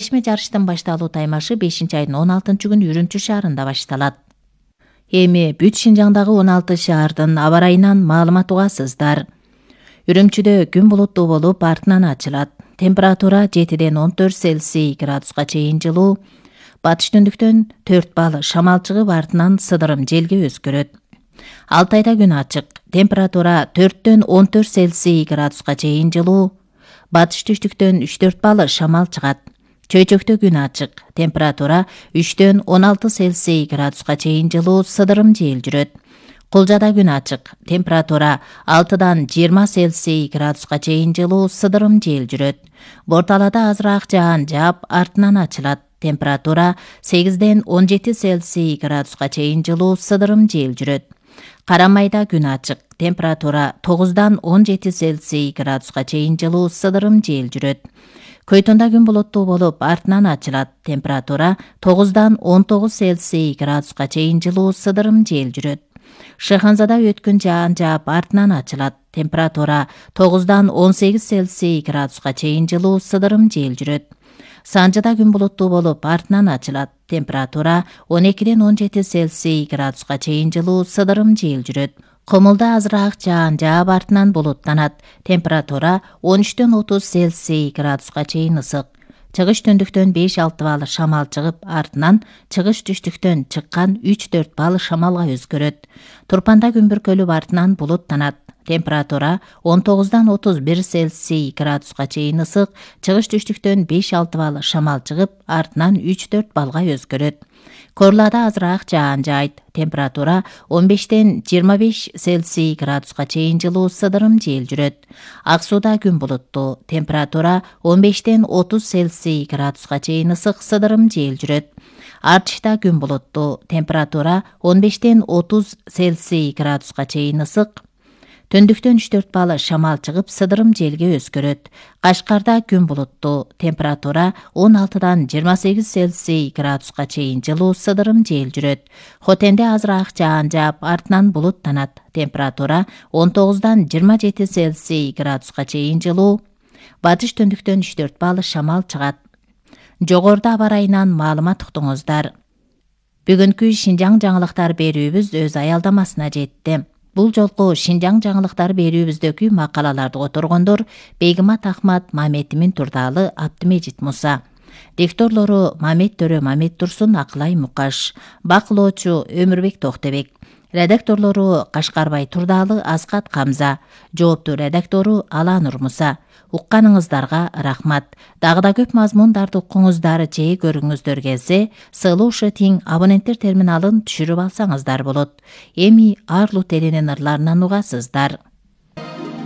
Кесиптешме жарыштын башталуу таймашы 5-айдын 16-күнү Үрүмчү шаарында башталат. Эми бүт Шинжаңдагы 16 шаардын аба ырайынан маалымат угасыздар. Үрүмчүдө күн булуттуу болуп, артынан ачылат. Температура 7-ден 14 Цельсий градуска чейин жылуу. Батыш түндүктөн 4 балл шамал чыгып, артынан сыдырым желге өзгөрөт. Алтайда күн ачык. Температура 4-төн 14 Цельсий градуска чейин жылуу. Батыш түштүктөн 3-4 балл шамал чыгат. Чөйчөктө күн ачык. Температура 3-төн 16 Цельсий градуска чейин жылуу, сыдырым жел жүрөт. Кулжада күн ачык. Температура 6-дан 20 Цельсий градуска чейин жылуу, сыдырым жел жүрөт. Борталада азыраак жаан жаап, артынан ачылат. Температура 8-ден 17 Цельсий градуска чейин жылуу, сыдырым жел жүрөт. Карамайда күн ачык. Температура 9-дан 17 Цельсий градуска чейин жылуу, сыдырым жел жүрөт. Көйтүндө күн булуттуу болуп, артынан ачылат. Температура 9-дан 19 Цельсий градуска чейин жылуу, сыдырым жел жүрөт. Шыханзада өткүн жаан жаап, артынан ачылат. Температура 9-дан 18 Цельсий градуска чейин жылуу, сыдырым жел жүрөт. Санжыда күн булуттуу болуп, артынан ачылат. Температура 12-ден 17 Цельсий градуска чейин жылуу, сыдырым жел жүрөт. Комулда азыраак жаан жаап, артынан булуттанат. Температура 13-төн 30 Цельсий градуска чейин ысык. Чыгыш түндүктөн 5-6 балл шамал чыгып, артынан чыгыш түштүктөн чыккан 3-4 балл шамалга өзгөрөт. Турпанда күн бүркөлүп, артынан булуттанат. Температура 19-дан 31 Цельсий градуска чейин ысык. Чыгыш түштүктөн 5-6 балл шамал чыгып, артынан 3-4 баллга өзгөрөт. Корлада азыраак жаан жайт. Температура 15-ден 25 Цельсий градуска чейин жылуу, сыдырым жел жүрөт. Ак сууда күн булуттуу. Температура 15-ден 30 Цельсий градуска чейин ысык, сыдырым жел жүрөт. Артышта күн булуттуу. Температура 15-ден 30 Цельсий градуска чейин ысык. Түндүктөн 3-4 балл шамал чыгып, сыдырым желге өзгөрөт. Кашкарда күн булуттуу. Температура 16-дан 28 Цельсий градуска чейин жылуу, сыдырым жел жүрөт. Хотенде азыраак жаан жаап, артынан булуттанат. Температура 19-дан 27 Цельсий градуска чейин жылуу. Батыш түндүктөн 3-4 балл шамал чыгат. Жогоруда аба ырайынан маалымат уктуңуздар. Бүгүнкү Шинжаң жаңылыктар берүүбүз өз аялдамасына жетти. Бул жолку Шинжаң жаңылыктар берүүбүздөгү макалаларды которгондор Бегимат Ахмат, Мамет Имин Турдалы, Абдымежит Муса. Дикторлору Мамет Төрө Мамет Турсун, Акылай Мукаш. Бакылоочу Өмүрбек Токтобек. Редакторлору Кашкарбай Турдалы, Аскат Камза. Жооптуу редактору Аланур Муса. Укканыңыздарга рахмат. Дагы да көп мазмундарды укуңуздар же көрүңүздөр келсе, сыйлоошо тең абоненттер терминалын түшүрүп алсаңыздар болот. Эми Арлу теленин ырларынан угасыздар.